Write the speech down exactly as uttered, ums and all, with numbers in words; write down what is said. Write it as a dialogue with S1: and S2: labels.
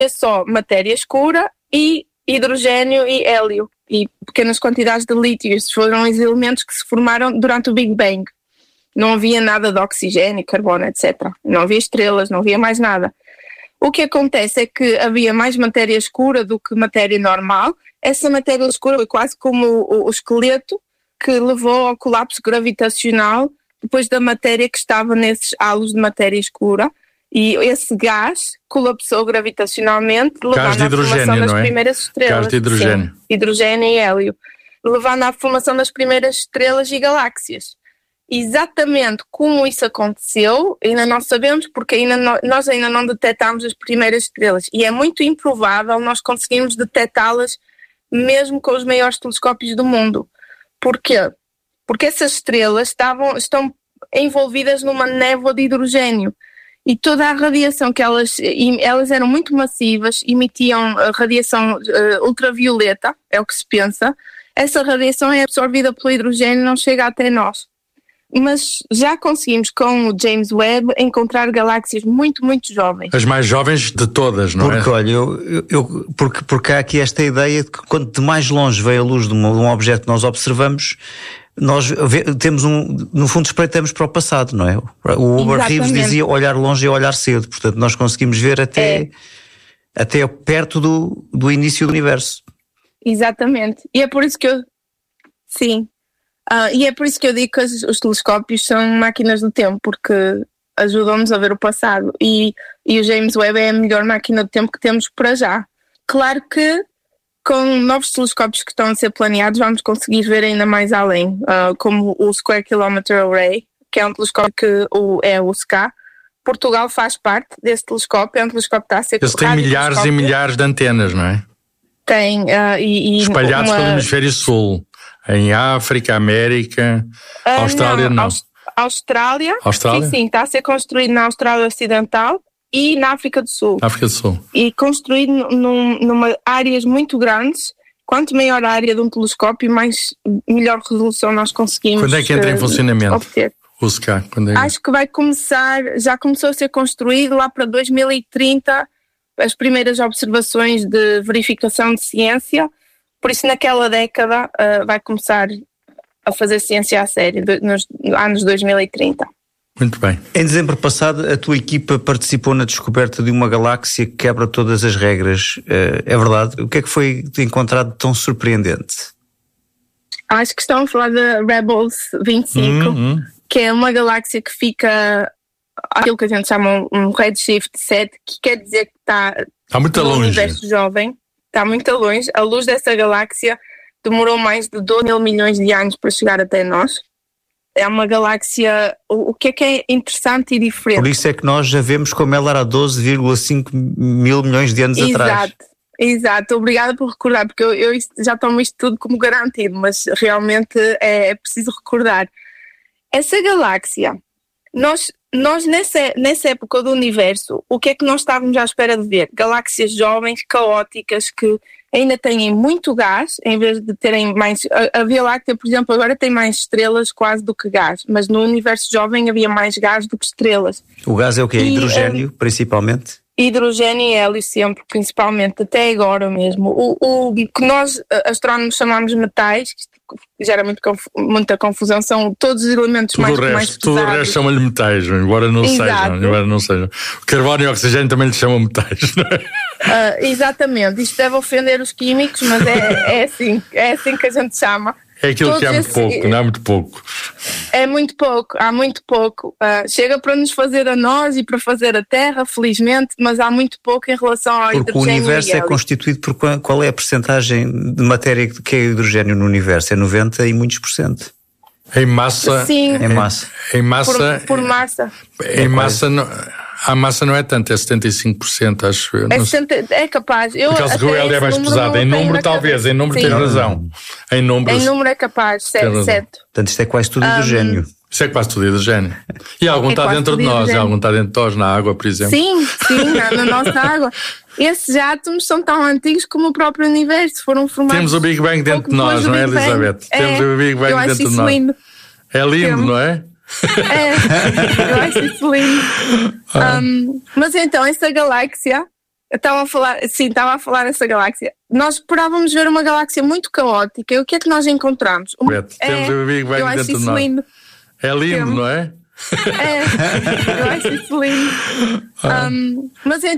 S1: é só matéria escura e hidrogênio e hélio e pequenas quantidades de lítio. Esses foram os elementos que se formaram durante o Big Bang. Não havia nada de oxigênio, carbono, etcétera. Não havia estrelas, não havia mais nada. O que acontece é que havia mais matéria escura do que matéria normal. Essa matéria escura foi quase como o, o esqueleto que levou ao colapso gravitacional depois da matéria que estava nesses halos de matéria escura. E esse gás colapsou gravitacionalmente, levando à formação das
S2: é?
S1: primeiras estrelas.
S2: Gás de hidrogênio.
S1: Sim, hidrogênio e hélio. Levando à formação das primeiras estrelas e galáxias. Exatamente como isso aconteceu, ainda não sabemos, porque ainda não, nós ainda não detectámos as primeiras estrelas. E é muito improvável nós conseguirmos detectá-las mesmo com os maiores telescópios do mundo. Porquê? Porque essas estrelas estavam, estão envolvidas numa névoa de hidrogênio. E toda a radiação que elas, elas eram muito massivas, emitiam radiação uh, ultravioleta, é o que se pensa. Essa radiação é absorvida pelo hidrogênio e não chega até nós. Mas já conseguimos com o James Webb encontrar galáxias muito, muito jovens.
S2: As mais jovens de todas, não
S3: porque, é? Porque, olha, eu, eu, porque, porque há aqui esta ideia de que quanto mais longe vem a luz de um, de um objeto que nós observamos, nós vê, temos um, no fundo espreitamos para o passado, não é? O Uber Reeves dizia olhar longe e olhar cedo, portanto nós conseguimos ver até, é. até perto do, do início do universo.
S1: Exatamente, e é por isso que eu, sim, uh, e é por isso que eu digo que os, os telescópios são máquinas do tempo, porque ajudam-nos a ver o passado, e, e o James Webb é a melhor máquina do tempo que temos para já. Claro que com novos telescópios que estão a ser planeados vamos conseguir ver ainda mais além, uh, como o Square Kilometre Array, que é um telescópio que o, é o S C A. Portugal faz parte desse telescópio, é um telescópio que está a ser...
S2: Eles têm milhares e milhares de antenas, não é?
S1: Tem. Uh, e, e
S2: espalhados
S1: uma...
S2: pelo hemisfério sul, em África, América, uh, Austrália não. não.
S1: Austrália,
S2: Austrália?
S1: Sim, sim, está a ser construído na Austrália Ocidental e na África do Sul.
S2: África do Sul.
S1: E construído num, numa áreas muito grandes. Quanto maior a área de um telescópio, mais, melhor resolução nós conseguimos
S2: Quando é que entra
S1: uh,
S2: em funcionamento
S1: obter.
S2: O S C A? Quando é...
S1: Acho que vai começar, já começou a ser construído lá para dois mil e trinta, as primeiras observações de verificação de ciência, por isso naquela década uh, vai começar a fazer ciência a sério, de, nos anos dois mil e trinta.
S2: Muito bem.
S3: Em dezembro passado, a tua equipa participou na descoberta de uma galáxia que quebra todas as regras. É verdade? O que é que foi encontrado tão surpreendente?
S1: Acho que estão a falar da Rebels vinte e cinco, uhum. que é uma galáxia que fica aquilo que a gente chama um redshift sete, que quer dizer que está,
S2: está muito longe.
S1: Universo jovem, está muito longe. A luz dessa galáxia demorou mais de dois mil milhões de anos para chegar até nós. É uma galáxia, o que é que é interessante e diferente.
S3: Por isso é que nós já vemos como ela era há doze vírgula cinco mil milhões de anos
S1: exato,
S3: atrás.
S1: Exato, obrigada por recordar, porque eu, eu já tomo isto tudo como garantido, mas realmente é, é preciso recordar. Essa galáxia, nós, nós nessa, nessa época do universo, o que é que nós estávamos à espera de ver? Galáxias jovens, caóticas, que ainda têm muito gás, em vez de terem mais... A, a Via Láctea, por exemplo, agora tem mais estrelas quase do que gás, mas no universo jovem havia mais gás do que estrelas.
S3: O gás é o quê?
S1: E,
S3: hidrogênio, é, principalmente?
S1: Hidrogênio e hélio sempre, principalmente, até agora mesmo. O, o que nós, astrónomos, chamamos metais, que gera muito, muita confusão, são todos os elementos
S2: tudo
S1: mais,
S2: o resto,
S1: mais pesados.
S2: Tudo o resto chamam-lhe metais, embora não sejam, embora não sejam. O carbono e o oxigênio também lhe chamam metais, não é?
S1: Uh, exatamente, isto deve ofender os químicos, mas é, é, assim, é assim que a gente chama.
S2: É aquilo Todos que há muito esse, pouco, não há muito pouco.
S1: É muito pouco, há muito pouco. Uh, chega para nos fazer a nós e para fazer a Terra, felizmente, mas há muito pouco em relação ao
S3: Porque
S1: hidrogênio.
S3: O universo é constituído por qual é a percentagem de matéria que é hidrogênio no universo? É noventa e muitos por cento.
S2: Em massa.
S1: Sim.
S3: Em massa.
S2: Em massa.
S1: Por, por massa.
S2: Em massa não, a massa não é tanto, é setenta e cinco por cento, acho eu.
S1: É, setenta, é capaz. Eu,
S2: Por causa que o L é mais pesado. Em número, talvez. Em número, tens razão. Em número,
S1: em número é capaz, certo.
S3: Portanto, isto é quase tudo hidrogênio.
S1: Um,
S2: Isso é quase tudo hidrogênio. E algum
S1: é
S2: está dentro de nós,
S1: hidrogênio.
S2: algum está dentro de nós, na água, por exemplo.
S1: Sim, sim, na, na nossa água. Esses átomos são tão antigos como o próprio universo, foram formados.
S2: Temos o Big Bang dentro de nós, não é, Elizabeth?
S1: É,
S2: Temos o Big Bang
S1: eu
S2: dentro
S1: acho
S2: de
S1: isso
S2: nós.
S1: Lindo.
S2: É lindo,
S1: Temos.
S2: não é?
S1: É, eu acho isso lindo. Um, mas então, essa galáxia Estava a falar, sim, estava a falar dessa galáxia. Nós esperávamos ver uma galáxia muito caótica. E o que é que nós encontramos? Um,
S2: é, temos o Big Bang
S1: eu acho
S2: dentro de
S1: isso
S2: nós.
S1: lindo.
S2: É lindo,
S1: temos.
S2: Não é?
S1: É, eu acho isso lindo. Um, mas é,